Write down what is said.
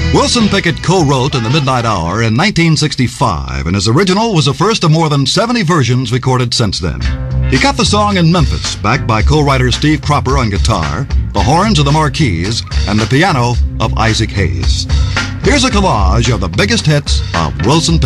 Wilson Pickett co-wrote In the Midnight Hour in 1965, and his original was the first of more than 70 versions recorded since then. He cut the song in Memphis, backed by co-writer Steve Cropper on guitar, the horns of the Marquis, and the piano of Isaac Hayes. Here's a collage of the biggest hits of Wilson Pickett.